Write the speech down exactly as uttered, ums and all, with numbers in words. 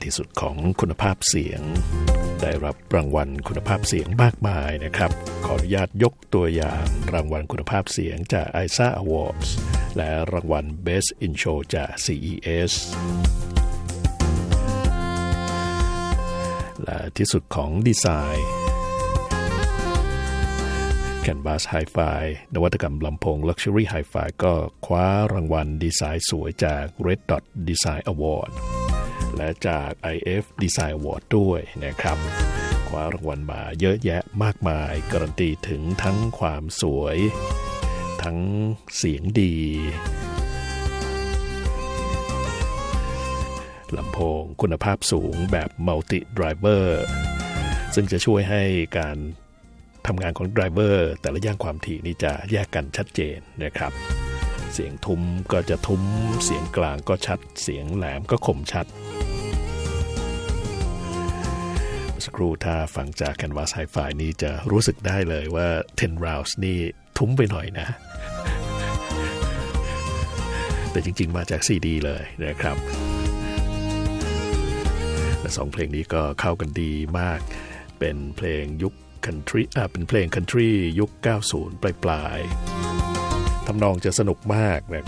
ที่สุดของคุณภาพเสียงได้รับรางวัลคุณภาพเสียงมากมายนะครับขออนุญาตยกตัวอย่างรางวัลคุณภาพเสียงจาก ไอ เอส เอ Awards และรางวัล Best in Show จาก ซี อี เอส และที่สุดของดีไซน์ Canvas Hi-Fi นวัตกรรมลำโพง Luxury Hi-Fi ก็คว้ารางวัลดีไซน์สวยจาก Red Dot Design Award และจาก ไอ เอฟ Design Award ด้วยนะครับคว้ารางวัลมาเยอะแยะมากมายการันตีถึงทั้งความสวยทั้งเสียงดีลำโพงคุณภาพสูงแบบ Multi Driver ซึ่งจะช่วยให้การทำงานของไดรเวอร์แต่ละย่างความถี่นี่จะแยกกันชัดเจนนะครับเสียงทุ้มก็จะทุ้มเสียงกลางก็ชัดเสียงแหลมก็คมชัดสักครู่ถ้าฟังจาก Canvas Hi-Fi นี่จะรู้สึกได้เลยว่าสิบ rounds นี่ทุ้มไปหน่อยนะแต่จริงๆมาจาก ซี ดี เลยนะครับและสองเพลงนี้ก็เข้ากันดีมากเป็นเพลงยุคCountry อ่ะเป็นเพลง Country ยุคเก้าสิบปลายๆทำนองจะสนุกมากนะ